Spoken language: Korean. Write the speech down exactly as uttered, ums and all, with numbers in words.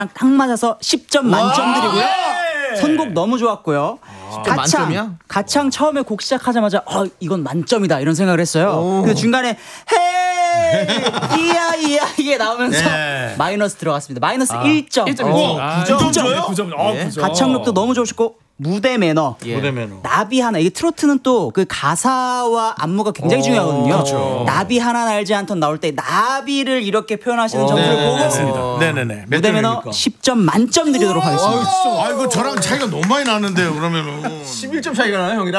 딱 맞아서 십 점 만점 드리고요. 예. 선곡 너무 좋았고요. 가창, 만점이야? 가창 처음에 곡 시작하자마자 어 이건 만점이다 이런 생각을 했어요. 그 중간에 헤이 이야 이야 이게 나오면서 예. 마이너스 들어갔습니다. 마이너스 일 점. 일 점이죠. 아, 구 점 줘요? 구 점. 어, 예. 구 점. 가창력도 너무 좋으시고 무대 매너. 예. 무대 매너. 나비 하나. 이게 트로트는 또 그 가사와 안무가 굉장히 중요하거든요. 그렇죠. 나비 하나 날지 않던 나올 때 나비를 이렇게 표현하시는 점수를 네, 보고 맞습니다. 네네네. 몇 무대 매너 점입니까? 십 점 만점 드리도록 하겠습니다. 아이고 저랑 차이가 너무 많이 나는데요. 그러면은 십일 점 차이가 나요, 형이랑.